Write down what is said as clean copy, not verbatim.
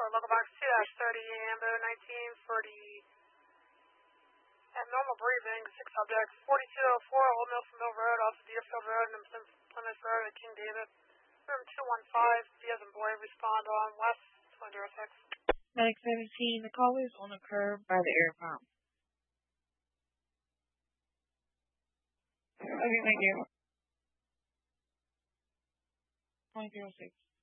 local box 2-30, Ambo 19 for the abnormal breathing, 6 subjects, 4204 Old Milson Mill Road, also Deerfield Road, and Plymouth Road at King David. Room 215, B as in boy, respond on West 206. Medic 17, the call is on a curb by the air pump. Okay, thank you. 2006.